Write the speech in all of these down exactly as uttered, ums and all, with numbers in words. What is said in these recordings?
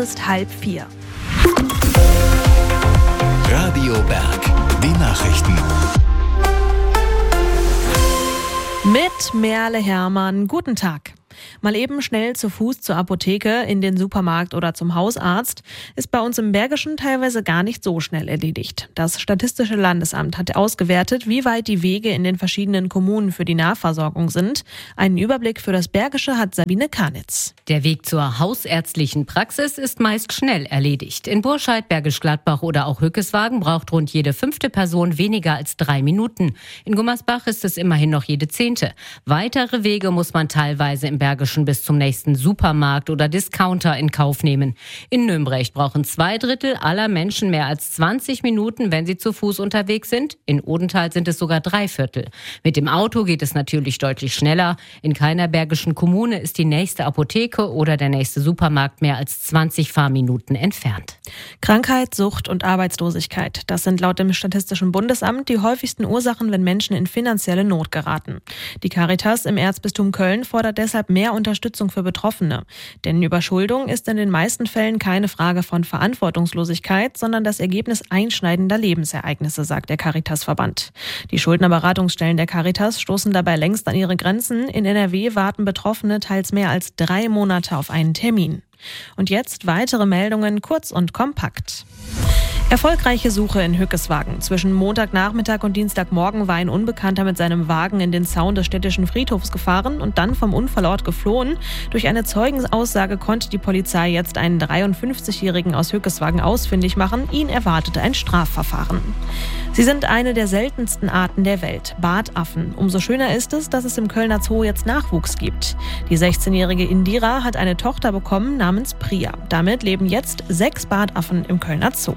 ist halb vier. Radio Berg, die Nachrichten. Mit Merle Hermann, guten Tag. Mal eben schnell zu Fuß zur Apotheke, in den Supermarkt oder zum Hausarzt ist bei uns im Bergischen teilweise gar nicht so schnell erledigt. Das Statistische Landesamt hat ausgewertet, wie weit die Wege in den verschiedenen Kommunen für die Nahversorgung sind. Einen Überblick für das Bergische hat Sabine Karnitz. Der Weg zur hausärztlichen Praxis ist meist schnell erledigt. In Burscheid, Bergisch Gladbach oder auch Hückeswagen braucht rund jede fünfte Person weniger als drei Minuten. In Gummersbach ist es immerhin noch jede zehnte. Weitere Wege muss man teilweise im Bergischen bis zum nächsten Supermarkt oder Discounter in Kauf nehmen. In Nümbrecht brauchen zwei Drittel aller Menschen mehr als zwanzig Minuten, wenn sie zu Fuß unterwegs sind. In Odenthal sind es sogar drei Viertel. Mit dem Auto geht es natürlich deutlich schneller. In keiner bergischen Kommune ist die nächste Apotheke oder der nächste Supermarkt mehr als zwanzig Fahrminuten entfernt. Krankheit, Sucht und Arbeitslosigkeit. Das sind laut dem Statistischen Bundesamt die häufigsten Ursachen, wenn Menschen in finanzielle Not geraten. Die Caritas im Erzbistum Köln fordert deshalb mehr Unterstützung für Betroffene. Denn Überschuldung ist in den meisten Fällen keine Frage von Verantwortungslosigkeit, sondern das Ergebnis einschneidender Lebensereignisse, sagt der Caritasverband. Die Schuldnerberatungsstellen der Caritas stoßen dabei längst an ihre Grenzen. In N R W warten Betroffene teils mehr als drei Monate auf einen Termin. Und jetzt weitere Meldungen, kurz und kompakt. Erfolgreiche Suche in Hückeswagen. Zwischen Montagnachmittag und Dienstagmorgen war ein Unbekannter mit seinem Wagen in den Zaun des städtischen Friedhofs gefahren und dann vom Unfallort geflohen. Durch eine Zeugenaussage konnte die Polizei jetzt einen dreiundfünfzigjährigen aus Hückeswagen ausfindig machen. Ihn erwartete ein Strafverfahren. Sie sind eine der seltensten Arten der Welt, Bartaffen. Umso schöner ist es, dass es im Kölner Zoo jetzt Nachwuchs gibt. Die sechzehnjährige Indira hat eine Tochter bekommen namens Priya. Damit leben jetzt sechs Bartaffen im Kölner Zoo.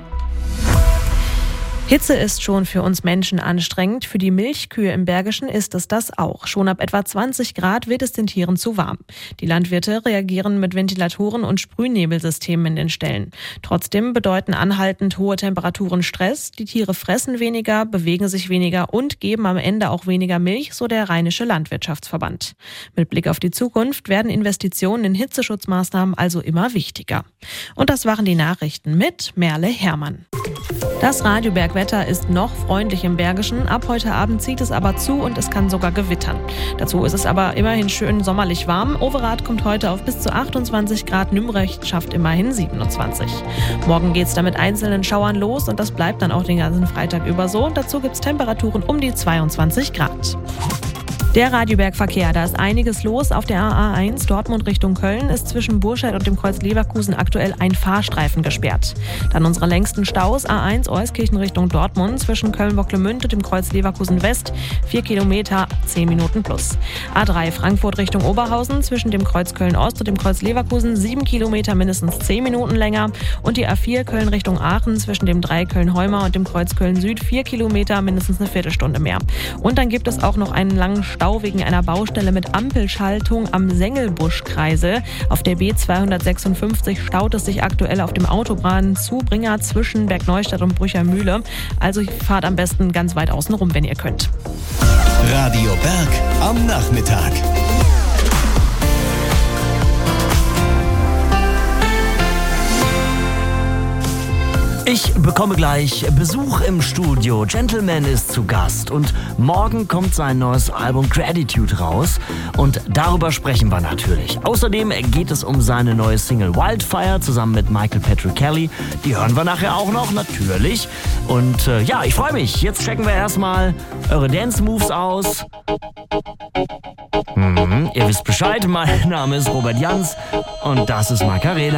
Hitze ist schon für uns Menschen anstrengend. Für die Milchkühe im Bergischen ist es das auch. Schon ab etwa zwanzig Grad wird es den Tieren zu warm. Die Landwirte reagieren mit Ventilatoren und Sprühnebelsystemen in den Ställen. Trotzdem bedeuten anhaltend hohe Temperaturen Stress. Die Tiere fressen weniger, bewegen sich weniger und geben am Ende auch weniger Milch, so der Rheinische Landwirtschaftsverband. Mit Blick auf die Zukunft werden Investitionen in Hitzeschutzmaßnahmen also immer wichtiger. Und das waren die Nachrichten mit Merle Hermann. Das Radiobergwetter ist noch freundlich im Bergischen. Ab heute Abend zieht es aber zu und es kann sogar gewittern. Dazu ist es aber immerhin schön sommerlich warm. Overath kommt heute auf bis zu achtundzwanzig Grad. Nümbrecht schafft immerhin siebenundzwanzig. Morgen geht es dann mit einzelnen Schauern los und das bleibt dann auch den ganzen Freitag über so. Dazu gibt es Temperaturen um die zweiundzwanzig Grad. Der Radiobergverkehr, da ist einiges los. Auf der A A eins Dortmund Richtung Köln ist zwischen Burscheid und dem Kreuz Leverkusen aktuell ein Fahrstreifen gesperrt. Dann unsere längsten Staus, A eins Euskirchen Richtung Dortmund zwischen Köln-Bocklemünd und dem Kreuz Leverkusen West, vier Kilometer, zehn Minuten plus. A drei Frankfurt Richtung Oberhausen zwischen dem Kreuz Köln-Ost und dem Kreuz Leverkusen, sieben Kilometer, mindestens zehn Minuten länger. Und die A vier Köln Richtung Aachen zwischen dem drei Köln-Heumer und dem Kreuz Köln-Süd, vier Kilometer, mindestens eine Viertelstunde mehr. Und dann gibt es auch noch einen langen Stau wegen einer Baustelle mit Ampelschaltung am Sengelbuschkreisel. Auf der B zweihundertsechsundfünfzig staut es sich aktuell auf dem Autobahnzubringer zwischen Bergneustadt und Brüchermühle. Also fahrt am besten ganz weit außen rum, wenn ihr könnt. Radio Berg am Nachmittag. Ich bekomme gleich Besuch im Studio. Gentleman ist zu Gast und morgen kommt sein neues Album Gratitude raus und darüber sprechen wir natürlich. Außerdem geht es um seine neue Single Wildfire zusammen mit Michael Patrick Kelly. Die hören wir nachher auch noch, natürlich. Und äh, ja, ich freue mich. Jetzt checken wir erstmal eure Dance-Moves aus. Mhm, ihr wisst Bescheid, mein Name ist Robert Jans und das ist Macarena.